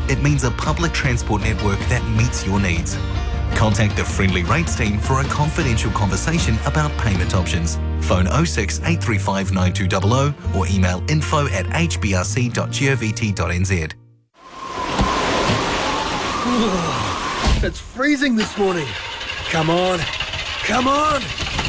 it means a public transport network that meets your needs. Contact the Friendly Rates team for a confidential conversation about payment options. Phone 06 835 9200 or email info@hbrc.govt.nz. It's freezing this morning. Come on. Come on.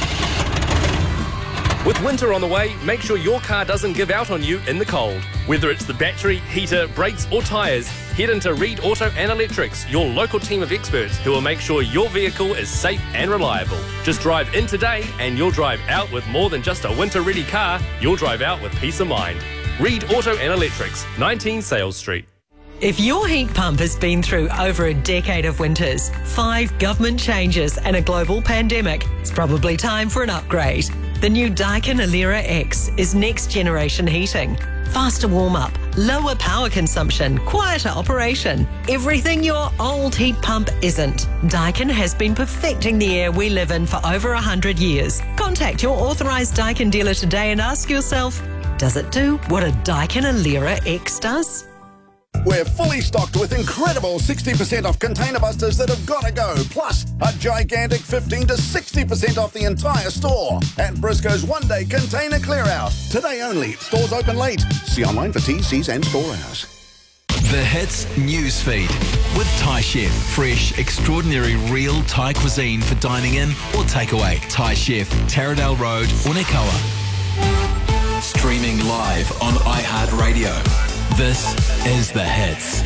With winter on the way, make sure your car doesn't give out on you in the cold. Whether it's the battery, heater, brakes or tyres, head into Reed Auto and Electrics, your local team of experts who will make sure your vehicle is safe and reliable. Just drive in today and you'll drive out with more than just a winter-ready car. You'll drive out with peace of mind. Reed Auto and Electrics, 19 Sales Street. If your heat pump has been through over a decade of winters, 5 government changes and a global pandemic, it's probably time for an upgrade. The new Daikin Alera X is next generation heating. Faster warm-up, lower power consumption, quieter operation. Everything your old heat pump isn't. Daikin has been perfecting the air we live in for over 100 years. Contact your authorised Daikin dealer today and ask yourself, does it do what a Daikin Alera X does? We're fully stocked with incredible 60% off container busters that have got to go, plus a gigantic 15 to 60% off the entire store at Briscoe's one-day container clear-out. Today only. Stores open late. See online for TCs and store hours. The Hits Newsfeed with Thai Chef. Fresh, extraordinary, real Thai cuisine for dining in or takeaway. Thai Chef, Taradale Road, Unikoa. Streaming live on iHeartRadio. This is The Hits.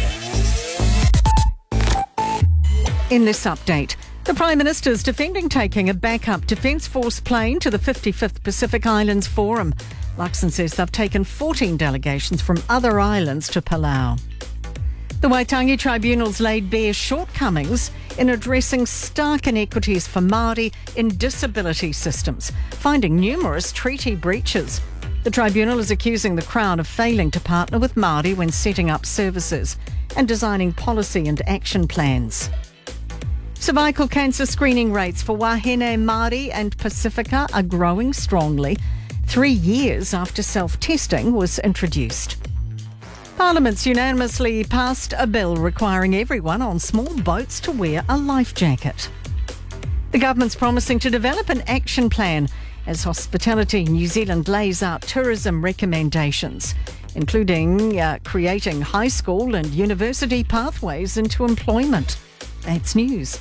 In this update, the Prime Minister is defending taking a backup Defence Force plane to the 55th Pacific Islands Forum. Luxon says they've taken 14 delegations from other islands to Palau. The Waitangi Tribunal's laid bare shortcomings in addressing stark inequities for Māori in disability systems, finding numerous treaty breaches. The tribunal is accusing the Crown of failing to partner with Māori when setting up services and designing policy and action plans. Cervical cancer screening rates for Wahine Māori and Pacifica are growing strongly 3 years after self-testing was introduced. Parliament's unanimously passed a bill requiring everyone on small boats to wear a life jacket. The government's promising to develop an action plan as Hospitality New Zealand lays out tourism recommendations, including creating high school and university pathways into employment. That's news.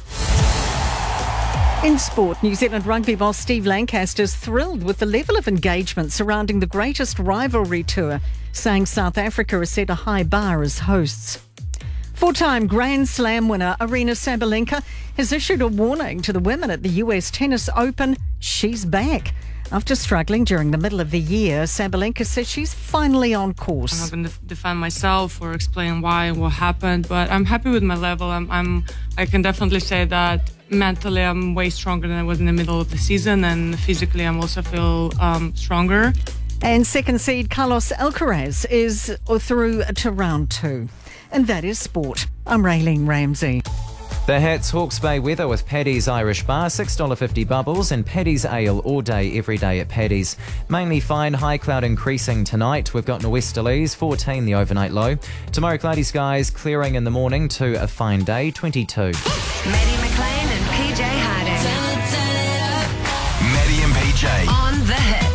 In sport, New Zealand rugby boss Steve Lancaster is thrilled with the level of engagement surrounding the greatest rivalry tour, saying South Africa has set a high bar as hosts. Four-time Grand Slam winner Aryna Sabalenka has issued a warning to the women at the US Tennis Open. She's back. After struggling during the middle of the year, Sabalenka says she's finally on course. I'm not going to defend myself or explain why and what happened, but I'm happy with my level. I can definitely say that mentally I'm way stronger than I was in the middle of the season, and physically I'm also feel stronger. And second seed Carlos Alcaraz is through to round 2. And that is sport. I'm Raylene Ramsey. The Hats Hawke's Bay weather with Paddy's Irish Bar, $6.50 bubbles, and Paddy's Ale all day, every day at Paddy's. Mainly fine, high cloud increasing tonight. We've got norwesterlies, 14 the overnight low. Tomorrow cloudy skies, clearing in the morning to a fine day, 22. Maddie McLean and PJ Harding. Maddie and PJ. On The Hits.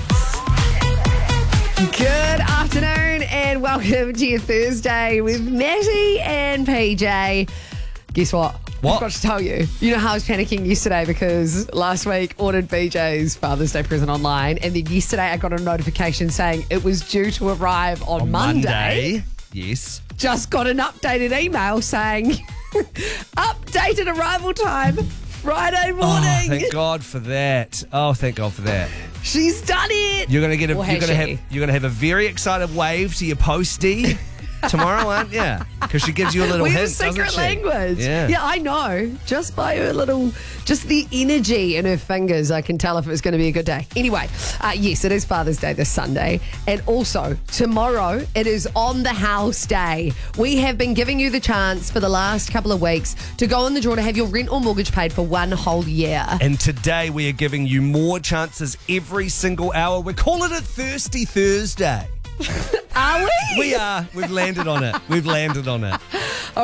Good afternoon and welcome to your Thursday with Matty and PJ. Guess what? I've got to tell you. You know how I was panicking yesterday because last week ordered BJ's Father's Day present online, and then yesterday I got a notification saying it was due to arrive on Monday. Yes. Just got an updated email saying updated arrival time Friday morning. Oh, thank God for that. Oh, thank God for that. She's done it. You're gonna have a very excited wave to your postie tomorrow, aren't you? Because she gives you a little we hint, have secret doesn't she? language. Yeah, I know. Just by her little, just the energy in her fingers, I can tell if it's going to be a good day. Anyway, yes, it is Father's Day this Sunday. And also, tomorrow, it is On the House Day. We have been giving you the chance for the last couple of weeks to go in the draw to have your rent or mortgage paid for 1 whole year. And today we are giving you more chances every single hour. We're calling it Thirsty Thursday. Are we? We are. We've landed on it.